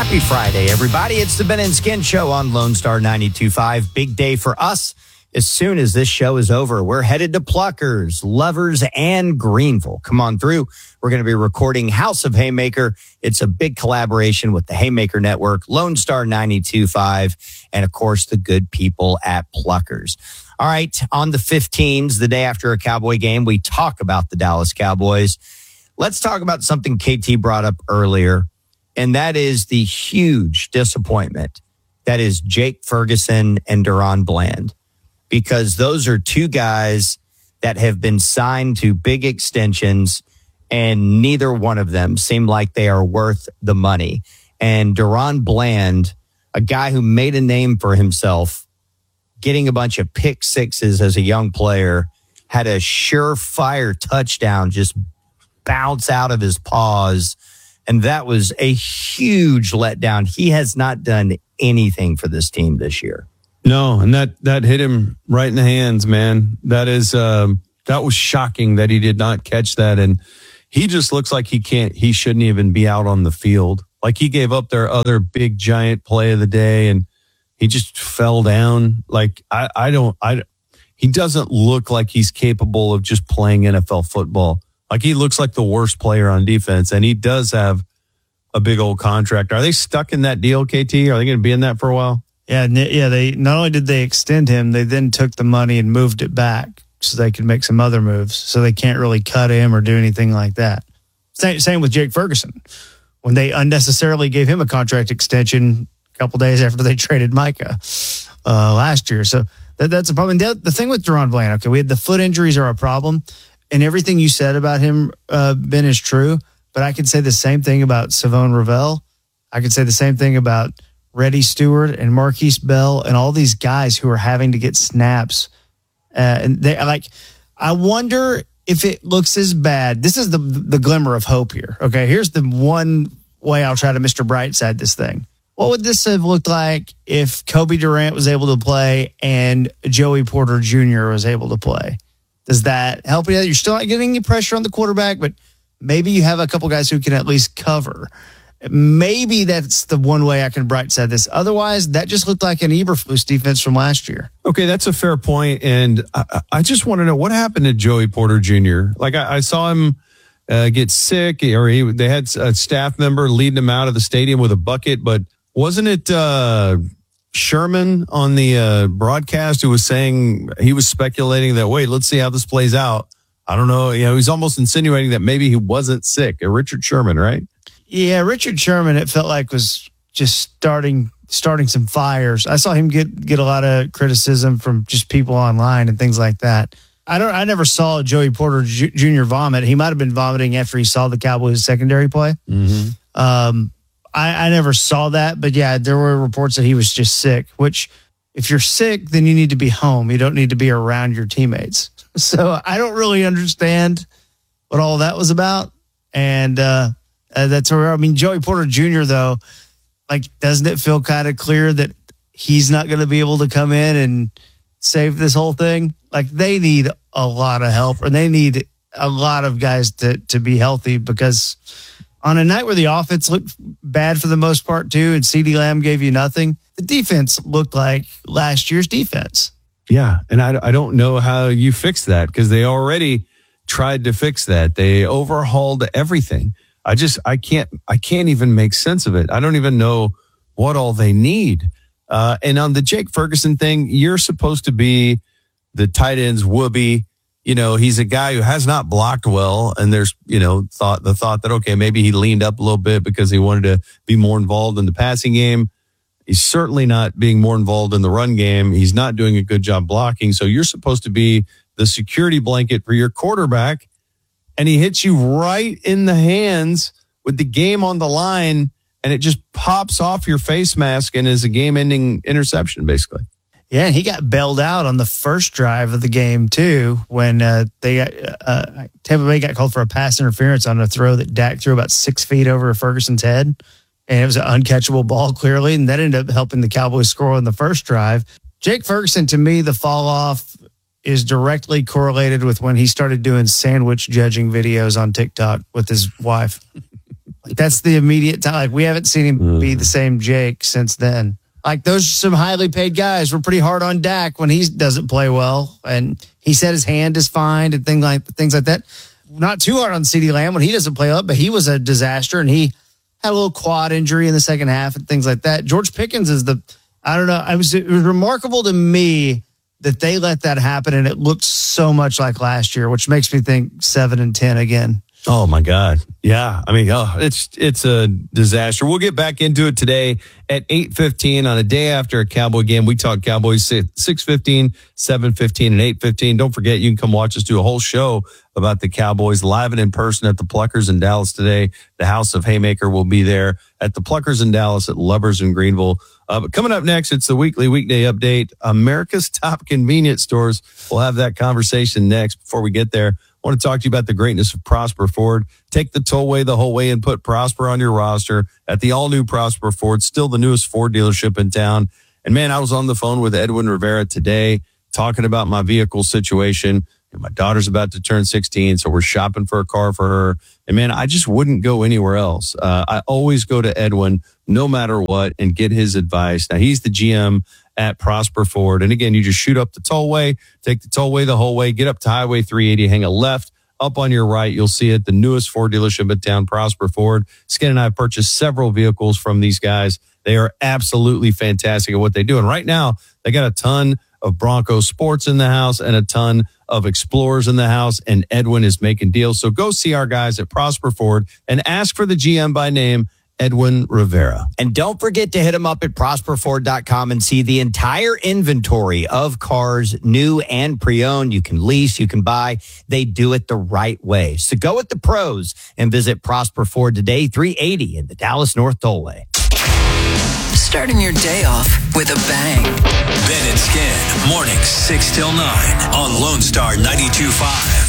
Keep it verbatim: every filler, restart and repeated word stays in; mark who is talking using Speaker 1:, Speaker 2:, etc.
Speaker 1: Happy Friday, everybody. It's the Ben and Skin Show on Lone Star ninety-two point five. Big day for us. As soon as this show is over, we're headed to Pluckers, Lovers, and Greenville. Come on through. We're going to be recording House of Haymaker. It's a big collaboration with the Haymaker Network, Lone Star ninety-two point five, and, of course, the good people at Pluckers. All right, on the fifteens, the day after a Cowboy game, we talk about the Dallas Cowboys. Let's talk about something K T brought up earlier, and that is the huge disappointment that is Jake Ferguson and DaRon Bland, because those are two guys that have been signed to big extensions, and neither one of them seem like they are worth the money. And DaRon Bland, a guy who made a name for himself, getting a bunch of pick sixes as a young player, had a surefire touchdown just bounce out of his paws. And that was a huge letdown. He has not done anything for this team this year.
Speaker 2: No, and that that hit him right in the hands, man. That is um, that was shocking that he did not catch that, and he just looks like he can't. He shouldn't even be out on the field. Like, he gave up their other big giant play of the day, and he just fell down. Like I, I don't, I. He doesn't look like he's capable of just playing N F L football. Like, he looks like the worst player on defense, and he does have a big old contract. Are they stuck in that deal, K T? Are they going to be in that for a while?
Speaker 3: Yeah, yeah. They not only did they extend him, they then took the money and moved it back so they could make some other moves. So they can't really cut him or do anything like that. Same, same with Jake Ferguson, when they unnecessarily gave him a contract extension a couple days after they traded Micah uh, last year. So that, that's a problem. The, the thing with DaRon Bland, okay, we had the foot injuries are a problem, and everything you said about him, uh, Ben, is true. But I could say the same thing about Savone Ravel. I could say the same thing about Reddy Stewart and Marquise Bell and all these guys who are having to get snaps. Uh, and they like, I wonder if it looks as bad. This is the the glimmer of hope here. Okay, here's the one way I'll try to Mister Brightside this thing. What would this have looked like if Kobe Durant was able to play and Joey Porter Junior was able to play? Does that help you? You're still not getting any pressure on the quarterback, but maybe you have a couple guys who can at least cover. Maybe that's the one way I can bright side this. Otherwise, that just looked like an Eberflus defense from last year.
Speaker 2: Okay, that's a fair point. And I, I just want to know what happened to Joey Porter Junior Like, I, I saw him uh, get sick, or he, they had a staff member leading him out of the stadium with a bucket. But wasn't it uh, Sherman on the uh, broadcast who was saying, he was speculating that, wait, let's see how this plays out. I don't know. You know, he's almost insinuating that maybe he wasn't sick. Uh, Richard Sherman, right?
Speaker 3: Yeah, Richard Sherman, it felt like was just starting starting some fires. I saw him get get a lot of criticism from just people online and things like that. I don't. I never saw Joey Porter Junior vomit. He might have been vomiting after he saw the Cowboys secondary play.
Speaker 2: Mm-hmm.
Speaker 3: Um, I, I never saw that, but yeah, there were reports that he was just sick. Which, if you're sick, then you need to be home. You don't need to be around your teammates. So I don't really understand what all that was about, and. uh Uh, that's where, I mean, Joey Porter Junior, though, like, doesn't it feel kind of clear that he's not going to be able to come in and save this whole thing? Like, they need a lot of help, and they need a lot of guys to, to be healthy, because on a night where the offense looked bad for the most part, too, and CeeDee Lamb gave you nothing, the defense looked like last year's defense.
Speaker 2: Yeah, and I, I don't know how you fix that, because they already tried to fix that. They overhauled everything. I just, I can't, I can't even make sense of it. I don't even know what all they need. Uh, and on the Jake Ferguson thing, you're supposed to be the tight end's whoopee. You know, he's a guy who has not blocked well. And there's, you know, thought, the thought that, okay, maybe he leaned up a little bit because he wanted to be more involved in the passing game. He's certainly not being more involved in the run game. He's not doing a good job blocking. So you're supposed to be the security blanket for your quarterback. And he hits you right in the hands with the game on the line, and it just pops off your face mask and is a game-ending interception, basically.
Speaker 3: Yeah, and he got bailed out on the first drive of the game, too, when uh, they got uh, Tampa Bay got called for a pass interference on a throw that Dak threw about six feet over Ferguson's head. And it was an uncatchable ball, clearly, and that ended up helping the Cowboys score on the first drive. Jake Ferguson, to me, the fall-off is directly correlated with when he started doing sandwich judging videos on TikTok with his wife. Like that's the immediate time. Like we haven't seen him
Speaker 2: Mm.
Speaker 3: be the same Jake since then. Like those are some highly paid guys. We're pretty hard on Dak when he doesn't play well, and he said his hand is fine and things like things like that. Not too hard on CeeDee Lamb when he doesn't play up, but he was a disaster, and he had a little quad injury in the second half and things like that. George Pickens is the, I don't know, I was, it was remarkable to me that they let that happen, and it looked so much like last year, which makes me think seven and ten again.
Speaker 2: Oh my God. Yeah. I mean, oh, it's it's a disaster. We'll get back into it today at eight fifteen on a day after a Cowboy game. We talk Cowboys six fifteen, seven fifteen, and eight fifteen. Don't forget, you can come watch us do a whole show about the Cowboys live and in person at the Pluckers in Dallas today. The House of Haymaker will be there at the Pluckers in Dallas, at Lovers in Greenville. Uh, but coming up next, it's the weekly weekday update. America's top convenience stores. We'll have that conversation next. Before we get there, I want to talk to you about the greatness of Prosper Ford. Take the tollway the whole way and put Prosper on your roster at the all-new Prosper Ford, still the newest Ford dealership in town. And man, I was on the phone with Edwin Rivera today talking about my vehicle situation. And my daughter's about to turn sixteen, so we're shopping for a car for her. And man, I just wouldn't go anywhere else. Uh, I always go to Edwin no matter what and get his advice. Now, he's the G M at Prosper Ford. And again, you just shoot up the tollway, take the tollway the whole way, get up to Highway three eighty, hang a left. Up on your right, you'll see it, the newest Ford dealership in town, Prosper Ford. Skin and I have purchased several vehicles from these guys. They are absolutely fantastic at what they do. And right now, they got a ton of Bronco Sports in the house and a ton of Explorers in the house, and Edwin is making deals. So go see our guys at Prosper Ford and ask for the G M by name, Edwin Rivera.
Speaker 1: And don't forget to hit them up at prosper ford dot com and see the entire inventory of cars, new and pre-owned. You can lease, you can buy. They do it the right way. So go with the pros and visit Prosper Ford today, three eighty in the Dallas North Tollway.
Speaker 4: Starting your day off with a bang. Ben and Skin, mornings six till nine on Lone Star ninety-two point five.